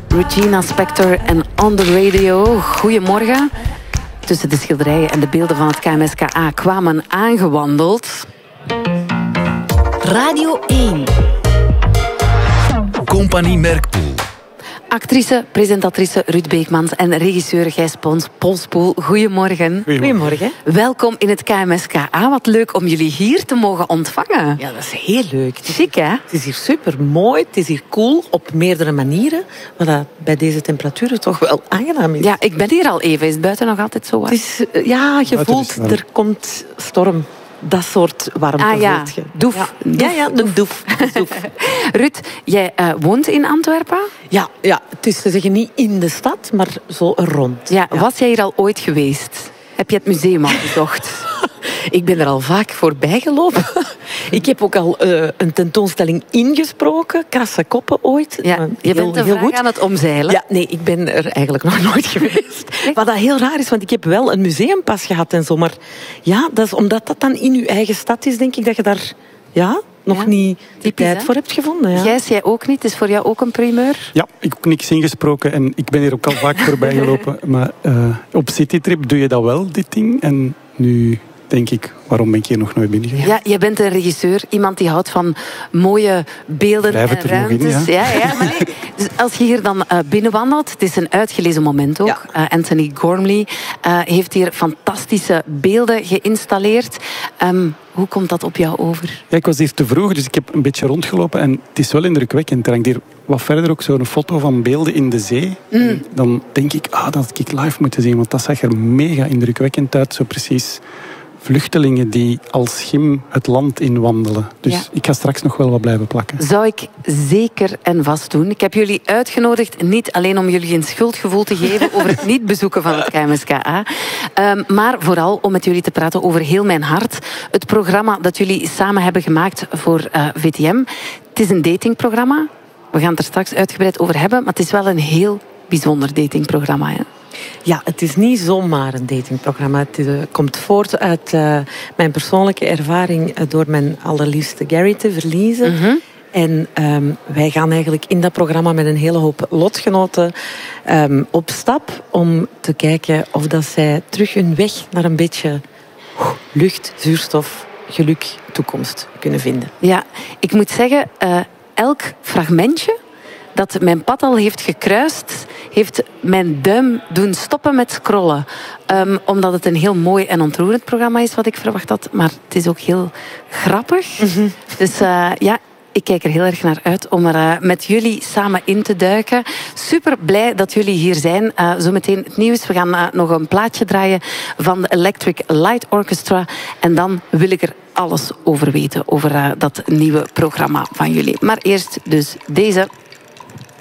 Regina Spektor en On The Radio. Goedemorgen. Tussen de schilderijen en de beelden van het KMSKA kwamen aangewandeld. Radio 1. Compagnie Merkpoel. Actrice, presentatrice Ruud Beekmans en regisseur Gijs Polspoel. Goedemorgen. Goedemorgen. Welkom in het KMSKA. Wat leuk om jullie hier te mogen ontvangen. Ja, dat is heel leuk. Chic, hè? Het is hier super mooi, het is hier cool op meerdere manieren. Wat dat bij deze temperaturen toch wel aangenaam is. Ja, ik ben hier al even. Is het buiten nog altijd zo warm? Het is, je voelt, er komt storm. Dat soort warmte voelt je. Doef. Ja, de doef. Ruud, jij woont in Antwerpen? Ja, het is te zeggen niet in de stad, maar zo er rond. Ja, was jij hier al ooit geweest? Heb je het museum al bezocht? Ik ben er al vaak voorbij gelopen. Ik heb ook al een tentoonstelling ingesproken, Krasse Koppen ooit. Ja, je bent de vraag aan het omzeilen. Ja, nee, ik ben er eigenlijk nog nooit geweest. Wat dat heel raar is, want ik heb wel een museumpas gehad en zo. Maar ja, dat is omdat dat dan in je eigen stad is, denk ik dat je daar nog niet de tijd voor hebt gevonden. Ja. Gijs, jij ook niet? Is voor jou ook een primeur? Ja, ik heb ook niks ingesproken en ik ben hier ook al vaak voorbij gelopen. Maar op citytrip doe je dat wel, dit ding. En nu denk ik, waarom ben ik hier nog nooit binnen gegaan? Ja, je bent een regisseur, iemand die houdt van mooie beelden en ruimtes. Ja, maar nee. Dus als je hier dan binnenwandelt, het is een uitgelezen moment ook. Ja. Anthony Gormley heeft hier fantastische beelden geïnstalleerd. Hoe komt dat op jou over? Ja, ik was hier te vroeg, dus ik heb een beetje rondgelopen en het is wel indrukwekkend. Er hangt hier wat verder ook zo'n foto van beelden in de zee. Dan denk ik, dat had ik live moeten zien, want dat zag er mega indrukwekkend uit. Zo precies vluchtelingen die als schim het land inwandelen. Dus ik ga straks nog wel wat blijven plakken. Zou ik zeker en vast doen. Ik heb jullie uitgenodigd, niet alleen om jullie een schuldgevoel te geven over het niet bezoeken van het KMSKA, maar vooral om met jullie te praten over Heel Mijn Hart. Het programma dat jullie samen hebben gemaakt voor VTM. Het is een datingprogramma. We gaan het er straks uitgebreid over hebben, maar het is wel een heel bijzonder datingprogramma, hè? Ja, het is niet zomaar een datingprogramma. Het komt voort uit mijn persoonlijke ervaring door mijn allerliefste Gary te verliezen. Mm-hmm. En wij gaan eigenlijk in dat programma met een hele hoop lotgenoten op stap om te kijken of dat zij terug hun weg naar een beetje lucht, zuurstof, geluk, toekomst kunnen vinden. Ja, ik moet zeggen, elk fragmentje dat mijn pad al heeft gekruist, heeft mijn duim doen stoppen met scrollen. Omdat het een heel mooi en ontroerend programma is, wat ik verwacht had. Maar het is ook heel grappig. Mm-hmm. Dus ik kijk er heel erg naar uit om er met jullie samen in te duiken. Super blij dat jullie hier zijn. Zometeen het nieuws. We gaan nog een plaatje draaien van de Electric Light Orchestra. En dan wil ik er alles over weten, over dat nieuwe programma van jullie. Maar eerst dus deze.